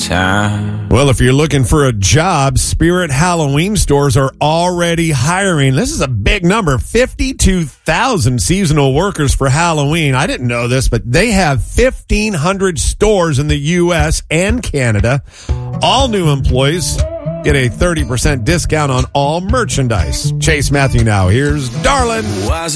time. Well, if you're looking for a job, Spirit Halloween stores are already hiring. This is a big number, 52,000 seasonal workers for Halloween. I didn't know this, but they have 1,500 stores in the U.S. and Canada. All new employees get a 30% discount on all merchandise. Chase Matthew now. Here's Darlin'.